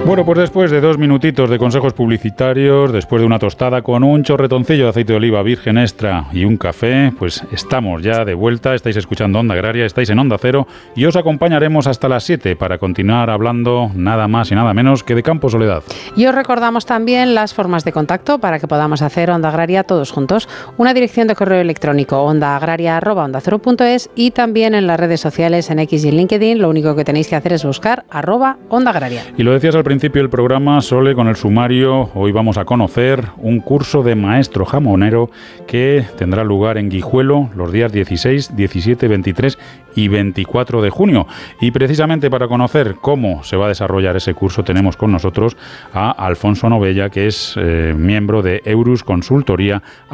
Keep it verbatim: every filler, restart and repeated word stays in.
Bueno, pues después de dos minutitos de consejos publicitarios, después de una tostada con un chorretoncillo de aceite de oliva virgen extra y un café, pues estamos ya de vuelta. Estáis escuchando Onda Agraria, estáis en Onda Cero y os acompañaremos hasta las siete para continuar hablando nada más y nada menos que de Campo Soledad. Y os recordamos también las formas de contacto para que podamos hacer Onda Agraria todos juntos. Una dirección de correo electrónico ondaagraria arroba onda cero punto es y también en las redes sociales en X y en LinkedIn. Lo único que tenéis que hacer es buscar arroba Onda Agraria. Y lo decías al principio del programa, Sole, con el sumario, hoy vamos a conocer un curso de maestro jamonero que tendrá lugar en Guijuelo los días dieciséis, diecisiete, veintitrés y veinticuatro de junio. Y precisamente para conocer cómo se va a desarrollar ese curso tenemos con nosotros a Alfonso Novella, que es eh, miembro de Eurus Consultoría